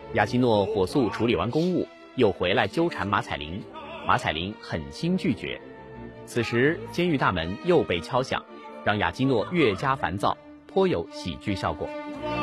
亚基诺火速处理完公务，又回来纠缠马彩玲，马彩玲狠心拒绝。此时监狱大门又被敲响，让亚基诺越加烦躁，颇有喜剧效果。